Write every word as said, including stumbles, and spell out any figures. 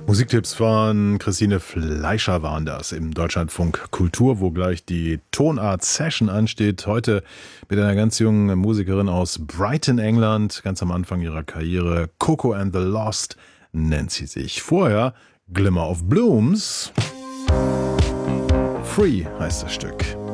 Musiktipps von Christine Fleischer waren das im Deutschlandfunk Kultur, wo gleich die Tonart Session ansteht. Heute mit einer ganz jungen Musikerin aus Brighton, England, ganz am Anfang ihrer Karriere. Coco and the Lost nennt sie sich. Vorher Glimmer of Blooms. Free heißt das Stück.